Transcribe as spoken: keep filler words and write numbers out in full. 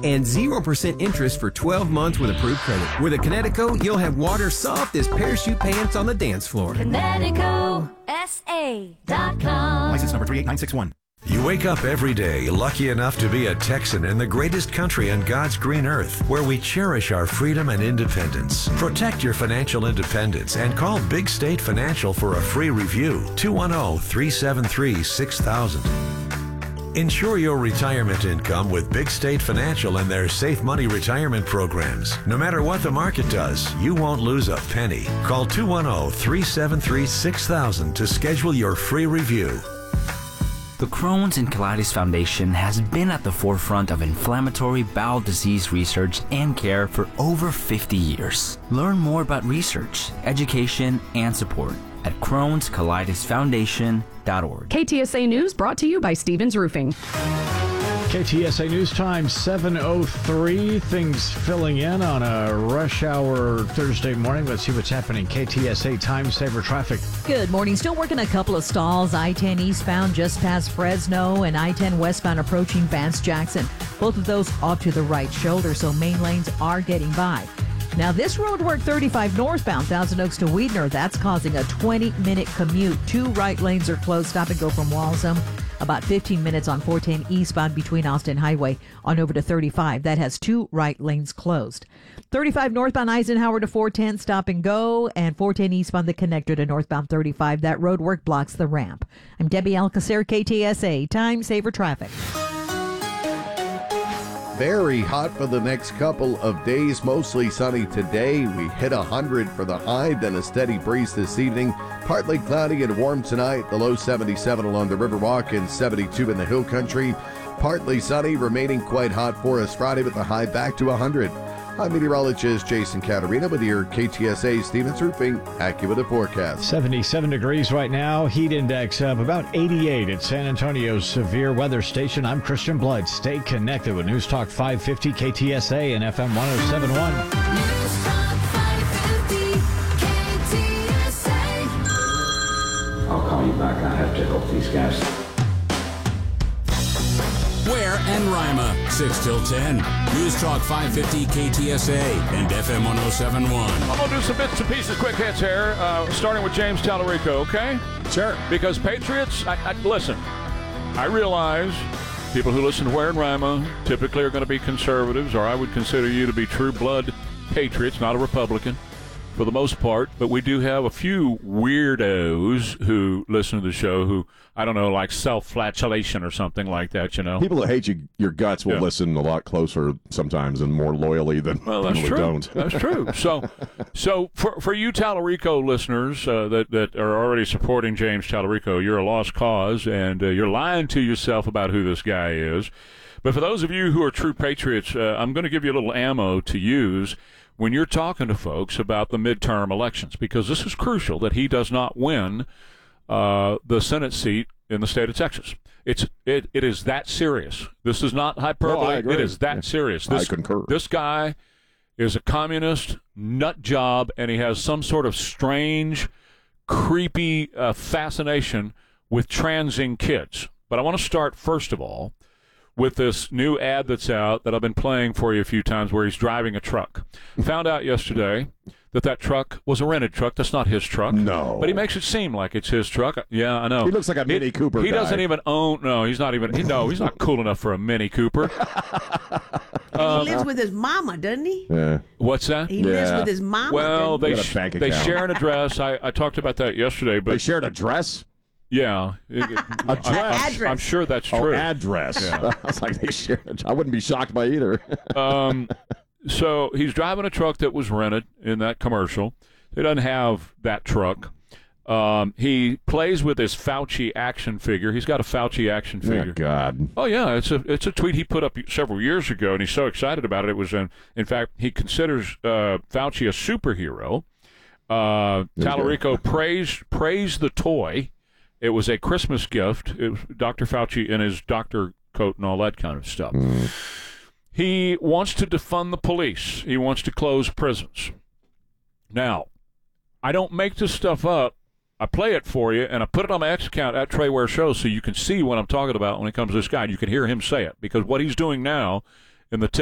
and zero percent interest for twelve months with approved credit. With a Connecticut, you'll have water soft as parachute pants on the dance floor. Connecticut S A dot com. License number three eight nine six one. You wake up every day lucky enough to be a Texan in the greatest country on God's green earth, where we cherish our freedom and independence. Protect your financial independence and call Big State Financial for a free review. two one zero, three seven three, six thousand. Ensure your retirement income with Big State Financial and their Safe Money retirement programs. No matter what the market does, you won't lose a penny. Call two one zero, three seven three, six thousand to schedule your free review. The Crohn's and Colitis Foundation has been at the forefront of inflammatory bowel disease research and care for over fifty years. Learn more about research, education, and support at Crohn's Colitis Foundation dot org. K T S A News brought to you by Stevens Roofing. K T S A News Time, seven oh three. Things filling in on a rush hour Thursday morning. Let's see what's happening. K T S A Time Saver Traffic. Good morning. Still working a couple of stalls. I ten eastbound just past Fresno and I ten westbound approaching Vance Jackson. Both of those off to the right shoulder, so main lanes are getting by. Now, this road work thirty-five northbound, Thousand Oaks to Weidner, that's causing a twenty-minute commute. Two right lanes are closed. Stop and go from Walsham. About fifteen minutes on four ten eastbound between Austin Highway on over to thirty-five. That has two right lanes closed. thirty-five northbound Eisenhower to four ten, stop and go. And four ten eastbound, the connector to northbound thirty-five. That road work blocks the ramp. I'm Debbie Alcacer, K T S A, Time Saver Traffic. Very hot for the next couple of days, mostly sunny today. We hit one hundred for the high, then a steady breeze this evening. Partly cloudy and warm tonight, the low seventy-seven along the Riverwalk and seventy-two in the Hill Country. Partly sunny, remaining quite hot for us Friday with the high back to one hundred. I'm meteorologist Jason Caterina with your K T S A Stevens Roofing AccuWeather forecast. seventy-seven degrees right now, heat index of about eighty-eight at San Antonio's severe weather station. I'm Christian Blood. Stay connected with News Talk five fifty K T S A and F M one oh seven point one. News Talk five fifty K T S A. I'll call you back. I have to help these guys. Ware and Rima, six till ten. News Talk five fifty K T S A and F M one oh seven point one. I'm going to do some bits and pieces, quick hits here, uh, starting with James Tallarico, okay? Sure. Because Patriots, I, I, listen, I realize people who listen to Ware and Rima typically are going to be conservatives, or I would consider you to be true blood patriots, not a Republican, for the most part. But we do have a few weirdos who listen to the show who, I don't know, like self-flatulation or something like that, you know. People that hate you, your guts will yeah. listen a lot closer sometimes and more loyally than well, that's people true. who don't. That's true. So, so for for you Tallarico listeners uh, that, that are already supporting James Tallarico, you're a lost cause, and uh, you're lying to yourself about who this guy is. But for those of you who are true patriots, uh, I'm going to give you a little ammo to use when you're talking to folks about the midterm elections, because this is crucial that he does not win uh, the Senate seat in the state of Texas. It's it it is that serious. This is not hyperbole. No, it is that yeah. serious. This, I concur. This guy is a communist nut job, and he has some sort of strange, creepy uh, fascination with transing kids. But I want to start, first of all, with this new ad that's out that I've been playing for you a few times where he's driving a truck. Found out yesterday that that truck was a rented truck. That's not his truck. No. But he makes it seem like it's his truck. Yeah, I know. He looks like a Mini he, Cooper He guy. doesn't even own, no, he's not even, he, no, he's not cool enough for a Mini Cooper. Um, he lives with his mama, doesn't he? Yeah. What's that? He yeah. lives with his mama. Well, they, sh- they share an address. I, I talked about that yesterday. But they shared a dress? Yeah. Address. I'm, I'm sure that's oh, true. address. Yeah. I was like, they shared. I wouldn't be shocked by either. um, so he's driving a truck that was rented in that commercial. He doesn't have that truck. Um, he plays with his Fauci action figure. He's got a Fauci action figure. Oh, God. Oh, yeah. It's a it's a tweet he put up several years ago, and he's so excited about it. It was, in, in fact, he considers uh, Fauci a superhero. Uh, Tallarico praised, praised the toy. It was a Christmas gift. It was Doctor Fauci in his doctor coat and all that kind of stuff. Mm. He wants to defund the police. He wants to close prisons. Now, I don't make this stuff up. I play it for you, and I put it on my X account at Trey Ware Show so you can see what I'm talking about when it comes to this guy. You can hear him say it, because what he's doing now in the